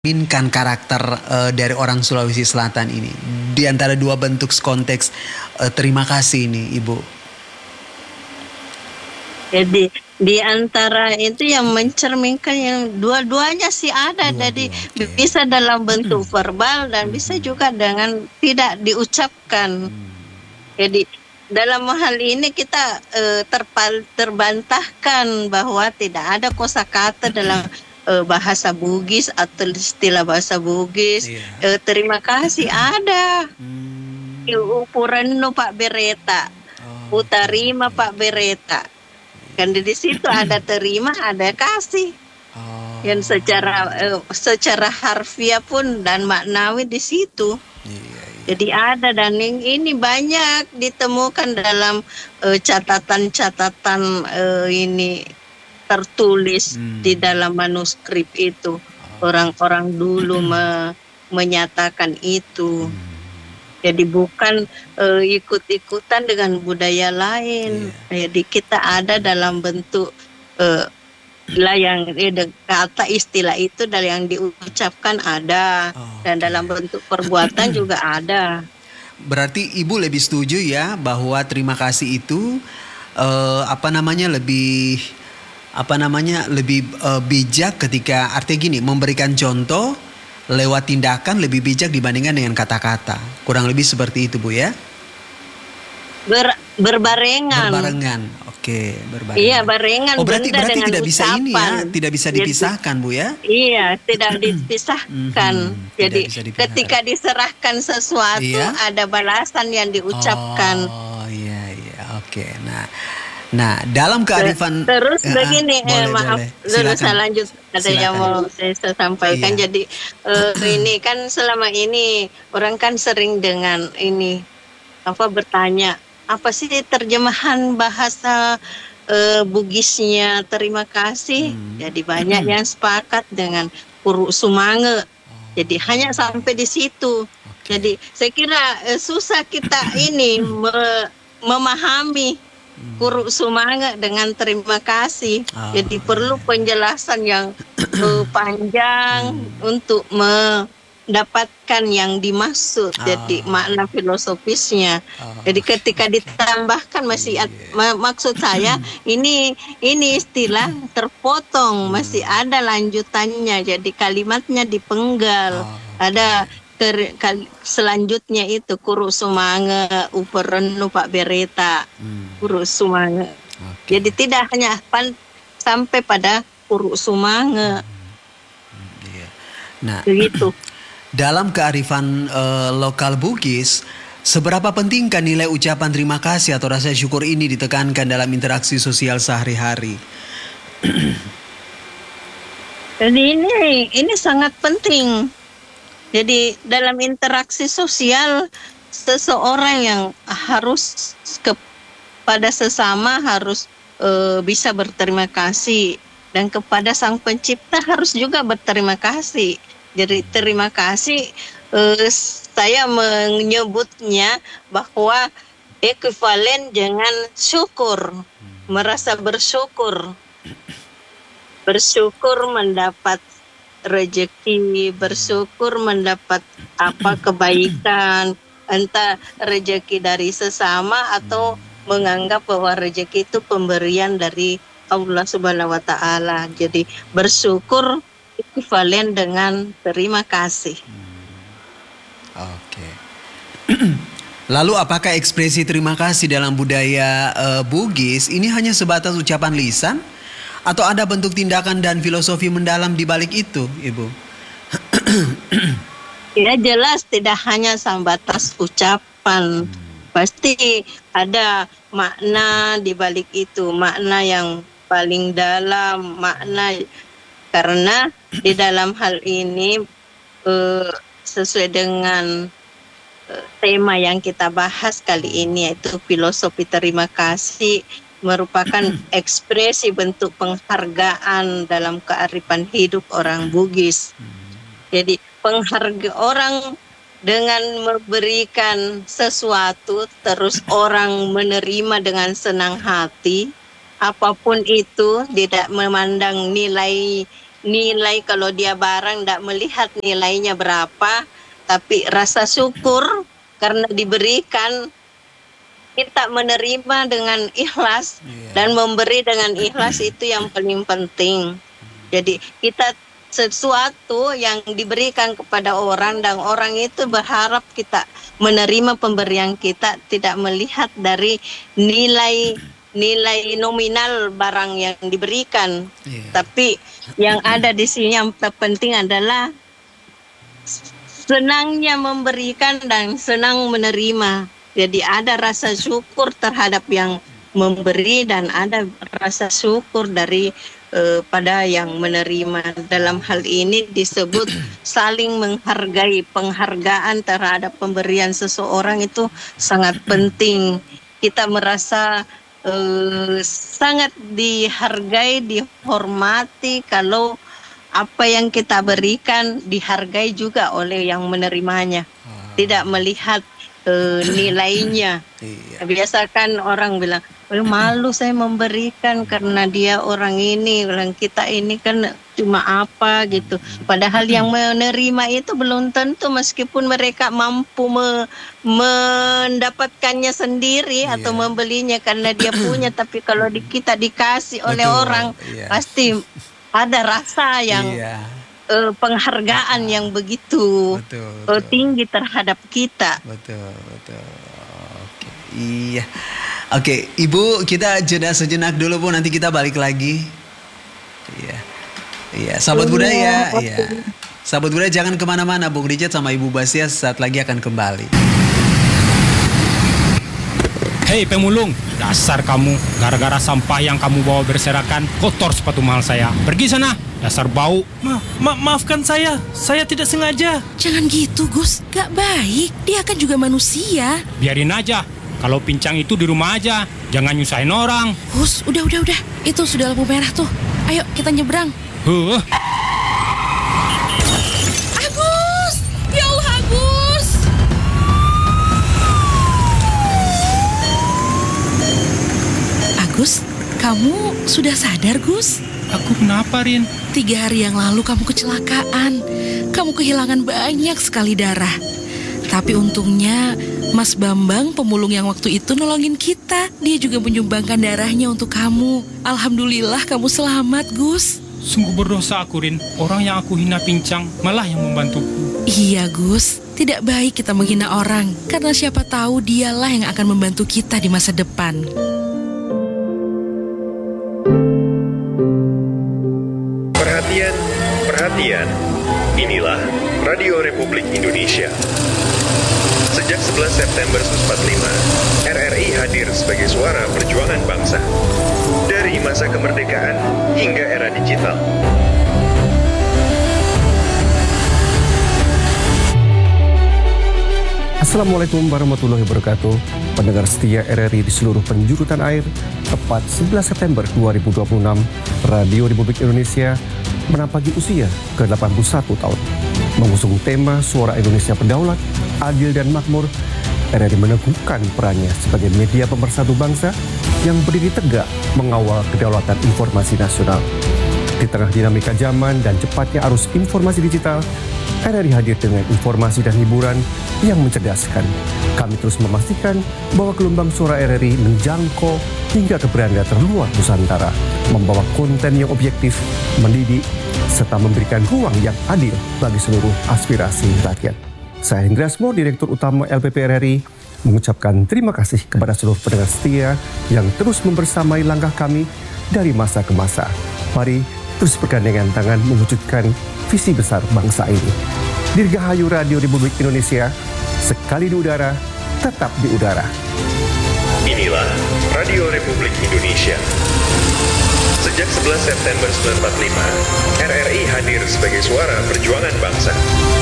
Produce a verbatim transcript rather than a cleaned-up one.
Minkan karakter uh, dari orang Sulawesi Selatan ini di antara dua bentuk konteks uh, terima kasih ini, Ibu. Jadi di antara itu yang mencerminkan yang dua-duanya sih ada. Dua-dua, jadi okay. Bisa dalam bentuk verbal dan bisa juga dengan tidak diucapkan. Hmm. Jadi dalam hal ini kita uh, terpal, terbantahkan bahwa tidak ada kosakata dalam Uh, bahasa Bugis atau istilah bahasa Bugis. Yeah. Uh, terima kasih ada. Hmm. Ukuran no Pak Bereta. Oh, utarima okay. Pak Bereta. Kan di situ ada terima, ada kasih. Oh. Yang secara uh, secara harfiah pun dan maknawi di situ. Yeah, yeah. Jadi ada dan ini banyak ditemukan dalam uh, catatan-catatan uh, ini tertulis hmm. di dalam manuskrip itu. Orang-orang dulu me, menyatakan itu. Hmm. Jadi bukan uh, ikut-ikutan dengan budaya lain. Yeah. Jadi kita ada dalam bentuk uh, lah yang eh, kata istilah itu dari yang diucapkan ada. Oh, dan okay. dalam bentuk perbuatan juga ada. Berarti Ibu lebih setuju ya bahwa terima kasih itu uh, apa namanya lebih apa namanya lebih uh, bijak ketika artinya gini, memberikan contoh lewat tindakan lebih bijak dibandingkan dengan kata-kata. Kurang lebih seperti itu, Bu ya. Ber, berbarengan. Berbarengan. Oke, berbarengan. Iya, barengan. Oh, berarti berarti dengan tidak ucapan. bisa ini ya, tidak bisa dipisahkan, Bu ya. Iya, tidak dipisahkan. Mm-hmm, Jadi tidak ketika diserahkan sesuatu iya? ada balasan yang diucapkan. Oh, iya iya. Oke. Nah, Nah, dalam kearifan terus uh, begini, boleh, eh, maaf, dulu saya lanjut ada silakan. Yang mau saya, saya sampaikan. Iya. Jadi uh, ini kan selama ini orang kan sering dengan ini apa bertanya apa sih terjemahan bahasa uh, Bugisnya terima kasih. Hmm. Jadi banyak yang sepakat dengan Puru Sumange. Oh. Jadi hanya sampai di situ. Okay. Jadi saya kira uh, susah kita ini me, memahami Puru Sumange dengan terima kasih. Oh, jadi perlu penjelasan yang uh, panjang hmm. untuk mendapatkan yang dimaksud. Oh. Jadi makna filosofisnya. Oh. Jadi ketika ditambahkan masih yeah. mak- maksud saya ini ini istilah terpotong, hmm. masih ada lanjutannya. Jadi kalimatnya dipenggal. Oh. Ada Ter, kal, selanjutnya itu Puru Sumange Uperenu Pak Bereta hmm. Puru Sumange. Okay. Jadi tidak hanya pan, sampai pada Puru Sumange. Hmm. Yeah. Nah, begitu. Dalam kearifan uh, lokal Bugis, seberapa pentingkah nilai ucapan terima kasih atau rasa syukur ini ditekankan dalam interaksi sosial sehari-hari? Jadi ini ini sangat penting. Jadi dalam interaksi sosial seseorang yang harus kepada sesama harus e, bisa berterima kasih dan kepada Sang Pencipta harus juga berterima kasih. Jadi terima kasih e, saya menyebutnya bahwa ekuivalen dengan syukur, merasa bersyukur. Bersyukur mendapat rezeki, bersyukur mendapat apa kebaikan, entah rezeki dari sesama atau menganggap bahwa rezeki itu pemberian dari Allah Subhanahu wa taala. Jadi bersyukur ekuivalen dengan terima kasih. Hmm. Oke. Lalu apakah ekspresi terima kasih dalam budaya uh, Bugis ini hanya sebatas ucapan lisan? Atau ada bentuk tindakan dan filosofi mendalam di balik itu, Ibu? Ya jelas tidak hanya sebatas ucapan. Hmm. Pasti ada makna di balik itu, makna yang paling dalam, makna karena di dalam hal ini uh, sesuai dengan uh, tema yang kita bahas kali ini yaitu filosofi terima kasih. Merupakan ekspresi bentuk penghargaan dalam kearifan hidup orang Bugis. Jadi penghargaan orang dengan memberikan sesuatu terus orang menerima dengan senang hati, apapun itu tidak memandang nilai nilai, kalau dia barang tidak melihat nilainya berapa, tapi rasa syukur karena diberikan, kita menerima dengan ikhlas Iya. dan memberi dengan ikhlas itu yang paling penting. Jadi kita sesuatu yang diberikan kepada orang dan orang itu berharap kita menerima pemberian kita, tidak melihat dari nilai nilai nominal barang yang diberikan. Iya. Tapi yang ada di sini yang terpenting adalah senangnya memberikan dan senang menerima. Jadi ada rasa syukur terhadap yang memberi dan ada rasa syukur dari eh, pada yang menerima. Dalam hal ini disebut saling menghargai. Penghargaan terhadap pemberian seseorang itu sangat penting. Kita merasa eh, sangat dihargai, dihormati kalau apa yang kita berikan dihargai juga oleh yang menerimanya. Tidak melihat eh, nilainya. Iya. Biasakan orang bilang, "Oh, malu saya memberikan karena dia orang ini, orang kita ini kan cuma apa gitu." Padahal yang menerima itu belum tentu, meskipun mereka mampu me- mendapatkannya sendiri atau Iya. membelinya karena dia punya, tapi kalau di, kita dikasih oleh Betul, orang, iya. pasti ada rasa yang Iya. eh, penghargaan yang begitu Betul, eh, betul. tinggi terhadap kita. Betul, betul. Oke. Iya. Oke, Ibu, kita jeda sejenak dulu, Bu. Nanti kita balik lagi. Iya. Iya, sahabat Iya, budaya. oke. Iya. Sahabat budaya jangan kemana-mana. Bung Richard sama Ibu Basia saat lagi akan kembali. Hei pemulung, dasar kamu. Gara-gara sampah yang kamu bawa berserakan, kotor sepatu mahal saya. Pergi sana, dasar bau. Ma, ma- maafkan saya, saya tidak sengaja. Jangan gitu, Gus. Gak baik. Dia kan juga manusia. Biarin aja. Kalau pincang itu di rumah aja. Jangan nyusahin orang. Gus, udah, udah, udah. Itu sudah lampu merah tuh. Ayo, kita nyebrang. Huh. Agus! Ya Allah, Agus! Agus, kamu sudah sadar, Gus? Aku kenapa, Rin? Tiga hari yang lalu kamu kecelakaan. Kamu kehilangan banyak sekali darah. Tapi untungnya Mas Bambang, pemulung yang waktu itu nolongin kita. Dia juga menyumbangkan darahnya untuk kamu. Alhamdulillah kamu selamat, Gus. Sungguh berdosa aku, Rin. Orang yang aku hina pincang malah yang membantuku. Iya, Gus. Tidak baik kita menghina orang. Karena siapa tahu dialah yang akan membantu kita di masa depan. Perhatian, perhatian. Inilah Radio Republik Indonesia. Sejak sebelas September seribu sembilan ratus empat puluh lima, R R I hadir sebagai suara perjuangan bangsa. Dari masa kemerdekaan hingga era digital. Assalamualaikum warahmatullahi wabarakatuh. Pendengar setia R R I di seluruh penjuru tanah air, tepat sebelas September dua ribu dua puluh enam, Radio Republik Indonesia menampaki usia ke delapan puluh satu tahun. Mengusung tema Suara Indonesia Berdaulat, Adil dan Makmur, R R I meneguhkan perannya sebagai media pemersatu bangsa yang berdiri tegak mengawal kedaulatan informasi nasional. Di tengah dinamika zaman dan cepatnya arus informasi digital, R R I hadir dengan informasi dan hiburan yang mencerdaskan. Kami terus memastikan bahwa gelombang suara R R I menjangkau hingga ke beranda terluar Nusantara, membawa konten yang objektif, mendidik, serta memberikan ruang yang adil bagi seluruh aspirasi rakyat. Saya Hendra Asmo, Direktur Utama L P P R R I, mengucapkan terima kasih kepada seluruh pendengar setia yang terus membersamai langkah kami dari masa ke masa. Mari terus bergandengan tangan mewujudkan visi besar bangsa ini. Dirgahayu Radio Republik Indonesia, sekali di udara, tetap di udara. Inilah Radio Republik Indonesia. Sejak sebelas September seribu sembilan ratus empat puluh lima, R R I hadir sebagai suara perjuangan bangsa.